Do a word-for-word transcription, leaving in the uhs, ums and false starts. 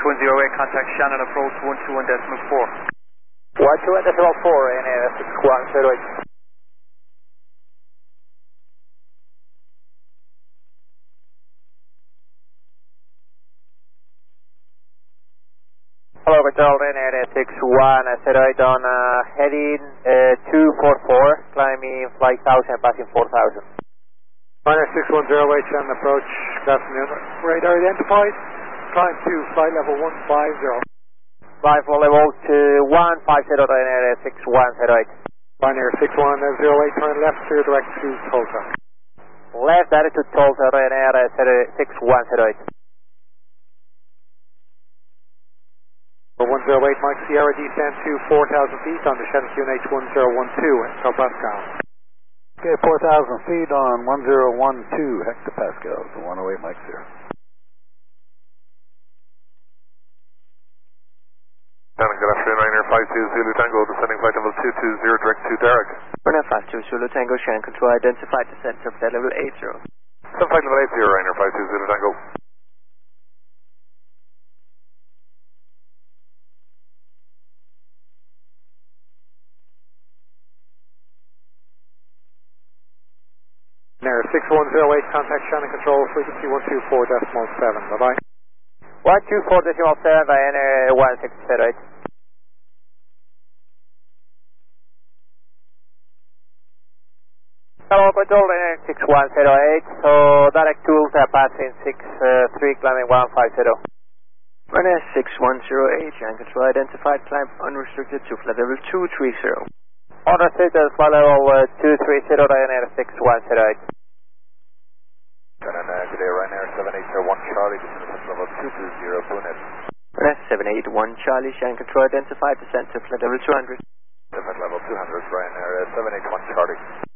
one zero eight, contact Shannon approach one two one decimal four. one two one decimal four, Ryanair six one zero eight. Hello, control, Ryanair six one zero eight on uh, heading uh, two four four, climbing flight one thousand, passing four thousand. Ryanair six one zero eight, Shannon approach, good afternoon. Radar identified, climb to flight level one five zero. Flight for level to one five zero, Ryanair six one zero eight. Ryanair six one zero eight, turn left, clear direct to Tulsa. Left direct to Tulsa, Ryanair six one zero eight. one zero eight, Mike Sierra, descend to four thousand feet on the Shannon Q N H one zero one two, hectopascal. Okay, four thousand feet on one zero one two hectopascals, one oh eight Mike Sierra. Shannon, good afternoon, Ryanair five two Zulu Tango, descending flight level two two zero, direct to Derek. Ryanair five two Zulu Tango, Shannon control identified, descent to flight level eight zero. Descend flight level eight zero, Ryanair five two Zulu Tango. Ryanair six one zero eight, contact Shannon control, frequency one two four decimal seven, bye-bye. one two four decimal seven, Ryanair one six zero eight. Hello, control, Ryanair six one zero eight, so direct to Ulta, passing six three, climbing one five zero. Ryanair six one zero eight, Shannon control identified, climb unrestricted to flight level two three zero. Unrestricted, flight level uh, two three zero, Ryanair six one zero eight. Shannon, uh, good day, Ryanair seven eight zero one Charlie, descend to level two two zero, Brunet. Ryanair seven eight one Charlie, Shannon control identified, descent to flight level two hundred. Descent level two hundred, Ryanair seven eight one Charlie.